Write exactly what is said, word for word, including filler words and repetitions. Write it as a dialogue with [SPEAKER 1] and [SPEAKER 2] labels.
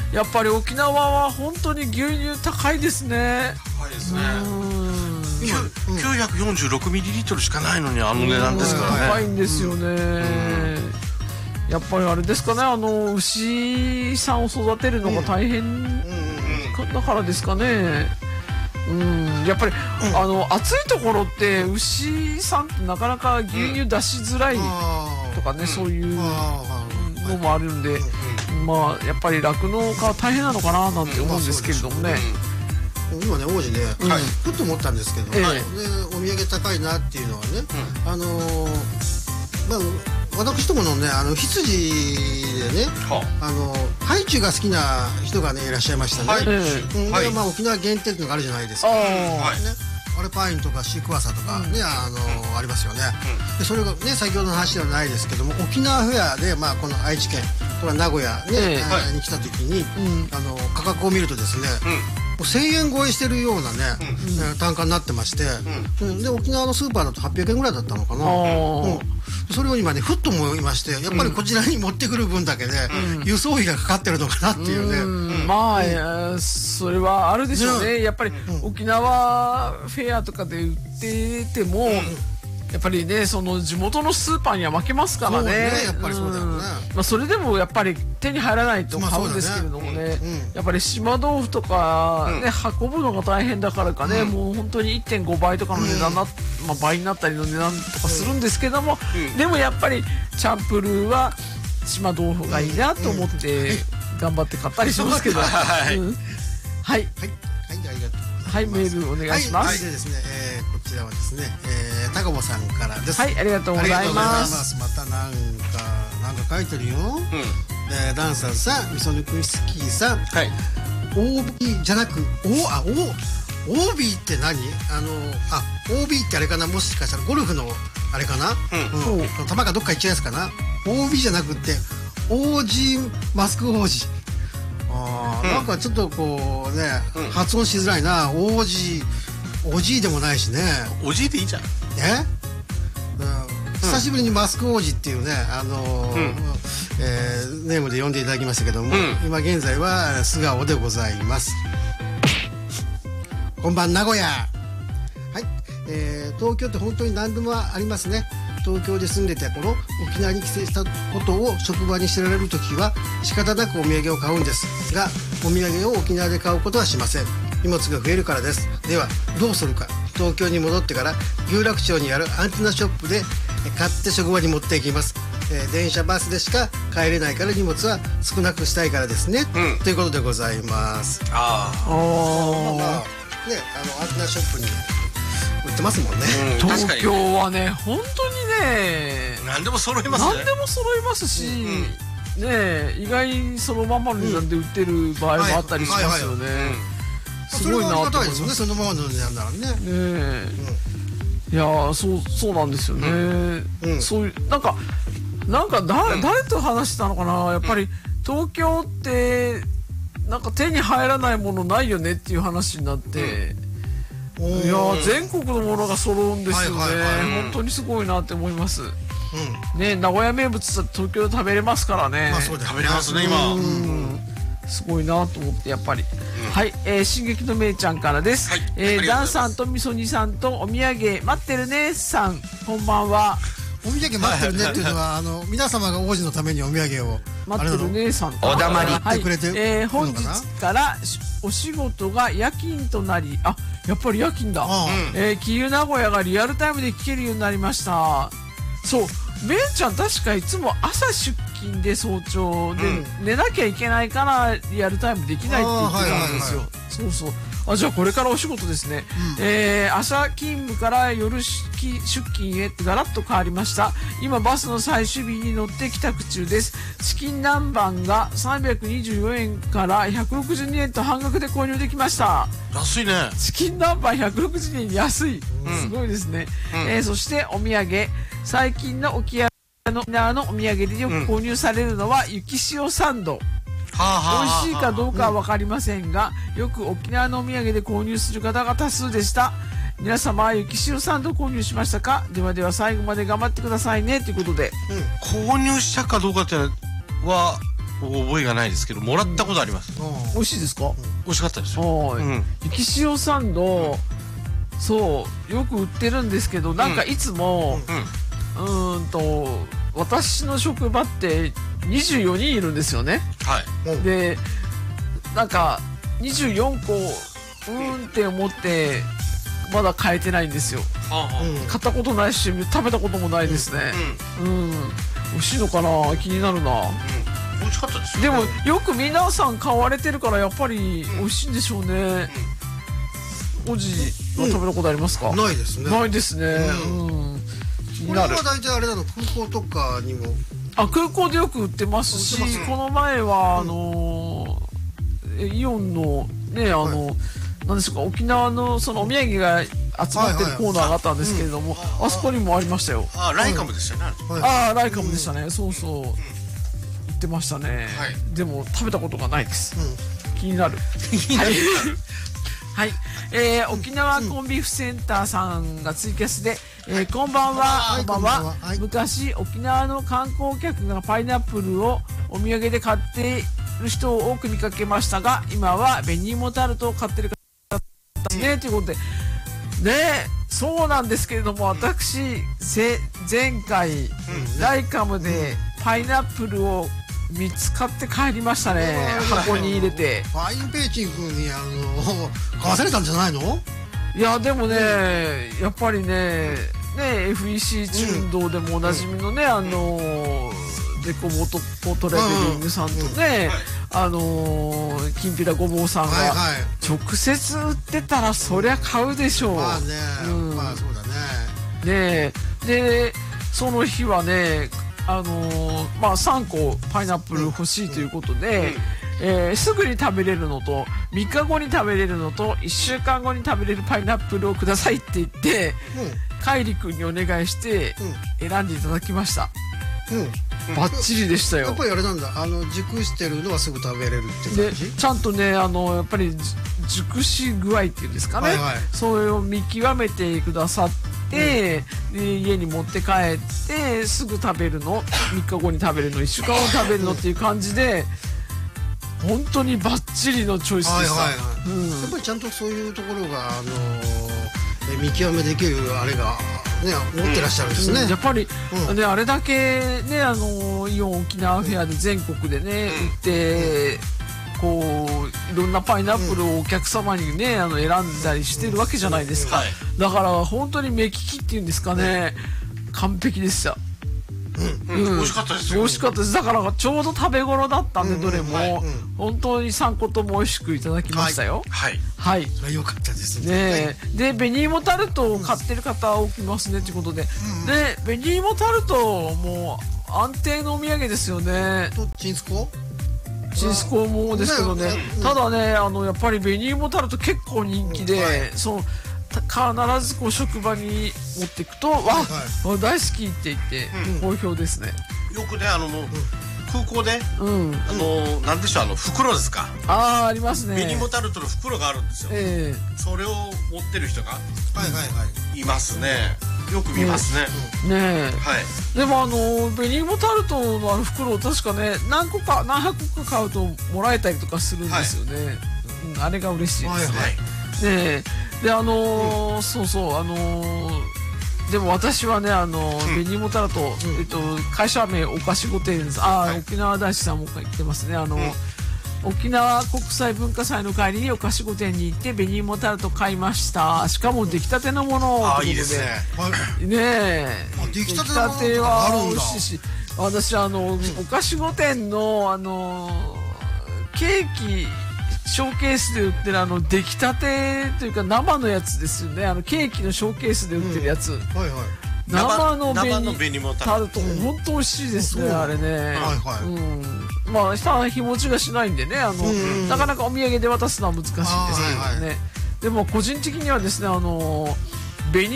[SPEAKER 1] やっぱり沖縄は本当に牛乳高いですね。
[SPEAKER 2] 高いですね。今きゅうひゃくよんじゅうろくミリリットルしかないのにあの値段ですからね。
[SPEAKER 1] 高いんですよね。やっぱりあれですかね、あの牛さんを育てるのが大変だからですかね。うん、やっぱり、うん、あの暑いところって牛さんってなかなか牛乳出しづらいとかね、うん、そういうのもあるんで、うん、まあやっぱり酪農家は大変なのかななんて思うんですけれどもね。
[SPEAKER 3] 今ね王子ね、うん、ふっと思ったんですけど、ええ、でお土産高いなっていうのはね、うん、あのー、まあ私どものねあの羊でね、はあ、あのハイチュウが好きな人がねいらっしゃいましたね。はい、でまあ沖縄限定っていうのがあるじゃないですか。あ、ね、アルパインとかシークワーサーとかね、うん、あの、うん、ありますよね。うん、でそれがね先ほどの話ではないですけども沖縄フェアでまあこの愛知県とか名古屋ね、えーはい、に来た時に、うん、あの価格を見るとですね。うん、せんえん超えしてるようなね、うん、単価になってまして、うん、で沖縄のスーパーだとはっぴゃくえんぐらいだったのかな、うん、それを今ねふっと思いまして、やっぱりこちらに持ってくる分だけで、うん、輸送費がかかってるのかなっていうね、
[SPEAKER 1] うん、まあ、うん、それはあるでしょうね、うん、やっぱり沖縄フェアとかで売ってても、うん、やっぱりねその地元のスーパーには負けますからね。
[SPEAKER 3] ねやっぱりそうだよね。うん、
[SPEAKER 1] まあそれでもやっぱり手に入らないと買うんですけれどもね、ね、うん、やっぱり島豆腐とかね、うん、運ぶのが大変だからかね、うん、もう本当に いってんご 倍とかの値段な、うん、まあ倍になったりの値段とかするんですけども、うん、でもやっぱりチャンプルーは島豆腐がいいなと思って頑張って買ったりしますけど、はい、うん、はい、はい、はい、
[SPEAKER 3] ありがとうございます。
[SPEAKER 1] はい、メールお願いします。
[SPEAKER 3] はい、はい、でですね、えー、こちらはですね、えー、タコボさんからです。
[SPEAKER 1] はい、ありがとうございます。
[SPEAKER 3] またなんかなんか書いてるよ。うん、えー、ダンサーさん、みそぬくスキーさん、はい、オービー じゃなく、おあお オービー って何？あのあ オービー ってあれかな、もしかしたらゴルフのあれかな？うん。うん、球がどっか行っちゃうやつかな？ オービー じゃなくってオージーマスク王子。あ、うん、なんかちょっとこうね、うん、発音しづらいな。おじおじいでもないしね。
[SPEAKER 2] おじいでいいじゃん。
[SPEAKER 3] え、うん、久しぶりにマスク王子っていうね、あのーうん、えー、ネームで呼んでいただきましたけども、うん、今現在は素顔でございます。こんばん名古屋。はい、えー、東京って本当に何でもありますね。東京で住んでた頃、沖縄に帰省したことを職場に知られるときは仕方なくお土産を買うんですが、お土産を沖縄で買うことはしません。荷物が増えるからです。ではどうするか。東京に戻ってから有楽町にあるアンテナショップで買って職場に持っていきます。えー、電車バスでしか帰れないから荷物は少なくしたいからですね、うん、ということでございます。ああ、まあ、ね、あのアンテナショップに売ってますもんね。
[SPEAKER 1] うん、東京はね本当にね
[SPEAKER 2] 何でも揃いますね。
[SPEAKER 1] 何でも揃いますし、うん、ね意外にそのままの値段で売ってる場合もあったりしますよね。すごいなと思います。
[SPEAKER 3] そのままの値段ならね。ねえ、
[SPEAKER 1] うん、いやそうそうなんですよね。うん、そういうなんかなんか誰、うん、誰と話したのかな。やっぱり東京ってなんか手に入らないものないよねっていう話になって。うん、いや全国のものが揃うんですよね。本当にすごいなって思います。うん、ね名古屋名物東京で食べれますからね。
[SPEAKER 2] まあそうで食べれますね今。うん、
[SPEAKER 1] すごいなと思ってやっぱり。うん、はい、えー、進撃のめいちゃんからです。はい、えー、ダンさんとみそにさんとお土産待ってるねさん、こんばんは。
[SPEAKER 3] お土産待ってるねっていうのはあの皆様が王子のためにお土産を
[SPEAKER 1] 待ってるねさんと
[SPEAKER 2] おだまり
[SPEAKER 3] 言ってくれてるのかな。
[SPEAKER 1] えー、本日からお仕事が夜勤となり、あやっぱり夜勤だ。えー、キー名古屋がリアルタイムで聞けるようになりました。そうめいちゃん確かいつも朝出勤で早朝で、うん、寝なきゃいけないからリアルタイムできないって言ってたんですよ。そうそう、あじゃあこれからお仕事ですね。うん、えー、朝勤務から夜出勤へガラッと変わりました。今バスの最終日に乗って帰宅中です。チキン南蛮がさんびゃくにじゅうよえんからひゃくろくじゅうにえんと半額で購入できました。
[SPEAKER 2] 安いね。
[SPEAKER 1] チキン南蛮ひゃくろくじゅうにえん安い、うん、すごいですね。うん、えー、そしてお土産、最近の沖縄の沖縄のお土産でよく購入されるのは雪塩サンド。美味しいかどうかは分かりませんが、うん、よく沖縄のお土産で購入する方が多数でした。皆様は雪塩サンド購入しましたか。ではでは最後まで頑張ってくださいねということで、
[SPEAKER 2] うん、購入したかどうかっては覚えがないですけど、もらったことあります。
[SPEAKER 1] 美味しいですか？
[SPEAKER 2] 美味しかったですよ。
[SPEAKER 1] 雪塩サンド、そうよく売ってるんですけど、なんかいつもうーんと私の職場ってにじゅうよにんいるんですよね。
[SPEAKER 2] はい。
[SPEAKER 1] でなんかにじゅうよんこうーんって思ってまだ買えてないんですよ。買ったことないし食べたこともないですね。うん美味しいのかな、気になるな。
[SPEAKER 2] 美味しかったですよ。
[SPEAKER 1] でもよく皆さん買われてるからやっぱり美味しいんでしょうね。おじは食べたことありますか？
[SPEAKER 3] ないですね。
[SPEAKER 1] ないですね。うん気になる。
[SPEAKER 3] これは大体あれなの、空港とかにも。
[SPEAKER 1] あ、空港でよく売ってますし、この前はあのイオンのね、あの何でしょうか、沖縄のそのお土産が集まってるコーナーがあったんですけれども、あそこにもありましたよ。
[SPEAKER 2] あ、ライカムでしたね。
[SPEAKER 1] ああ、ライカムでしたね。そうそう売ってましたね。でも食べたことがないです。気になる。はいはい、えー、沖縄コンビーフセンターさんがツイキャスで、えー、こんばんは、こんばんは。昔沖縄の観光客がパイナップルをお土産で買っている人を多く見かけましたが、今は紅芋タルトを買ってる方ですね、ということでね、そうなんですけれども、私前回、うん、ライカムでパイナップルをみっつ買って帰りましたね。箱に入れて。
[SPEAKER 3] ファインペーチン君にあの買わされたんじゃないの？
[SPEAKER 1] いやでもね、やっぱりね、ね エフイーシー 中道でもおなじみのね、あのデコボトポートレベリングさんとね、あのきんぴらごぼうさんが直接売ってたらそりゃ買うでしょう。
[SPEAKER 3] まあね、まあそうだ
[SPEAKER 1] ね。ねでその日はね、あのー、まあさんこパイナップル欲しいということで、うんえー、すぐに食べれるのとみっかごに食べれるのといっしゅうかんごに食べれるパイナップルをくださいって言って、うん、カイリ君にお願いして選んでいただきました。うん、バッチリでしたよ。
[SPEAKER 3] やっぱりあれなんだ、あの熟してるのはすぐ食べれるって感じ？
[SPEAKER 1] でちゃんとね、あのやっぱり熟し具合っていうんですかね、はいはい、それを見極めてくださって、うん、で家に持って帰ってすぐ食べるの、みっかごに食べるの、いっしゅうかんごに食べるのっていう感じで本当にバッチリのチョイスでした。や
[SPEAKER 3] っぱりちゃんとそういうところが、あのー、見極めできるあれがね、持ってらっしゃるんですね。
[SPEAKER 1] うん、やっぱり、うん、ね、あれだけね、あのイオン沖縄フェアで全国でね、うん、売って、うん、こういろんなパイナップルをお客様にね、あの選んだりしてるわけじゃないですか。うんはい、だから本当に目利きっていうんですかね、完璧でした。
[SPEAKER 2] うんうん、美味しかったですよ。
[SPEAKER 1] 美味しかったです。だからちょうど食べ頃だったんで、どれも、はい、本当にさんことも美味しくいただきましたよ。
[SPEAKER 2] はい。
[SPEAKER 1] はい。
[SPEAKER 3] それは良かったです
[SPEAKER 1] ね。で、紅芋タルトを買ってる方多くいますねということで、うん、で、紅芋タルトも安定のお土産ですよね。
[SPEAKER 3] とチンスコ？
[SPEAKER 1] チンスコもですけどね。ただね、あのやっぱり紅芋タルト結構人気で、はい、その必ずこう職場に持っていくと、わ、はい、大好きって言って好評ですね。
[SPEAKER 2] よくね、あの、うん、空港で、うん、あのなんでしょう、あの袋ですか。
[SPEAKER 1] ああ、ありますね。
[SPEAKER 2] 紅芋タルトの袋があるんですよ。えー、それを持ってる人が、はいはいはい、いますね。よく見ますね。
[SPEAKER 1] ねえ。はい。でもあの紅芋タルトのあの袋を確かね、何個か何箱か買うともらえたりとかするんですよね。はい、うん、あれが嬉しいですね。はいはい、ねえ。であのーうん、そうそうあのー、でも私はね、あのー、うん、紅芋タルト、うん、えっと会社名お菓子御殿です。あ、はい、沖縄大師さんも言ってますね。あのーうん、沖縄国際文化祭の帰りにお菓子御殿に行って紅芋タルト買いました。しかも出来たてのものを。
[SPEAKER 2] あ、いいですね。
[SPEAKER 1] ねえ、
[SPEAKER 3] 出来たて
[SPEAKER 1] は美味しいし、私あの、うん、お菓子御殿のあのー、ケーキショーケースで売ってるあの出来たてというか生のやつですよね。あのケーキのショーケースで売ってるやつ、うん、はいはい、生の紅芋タルト、本当美味しいですね、うん、あれね、はいはい、うん、まあ下日持ちがしないんでね、あの、うん、なかなかお土産で渡すのは難しいんですけどね、はいはい、でも個人的にはですね、あの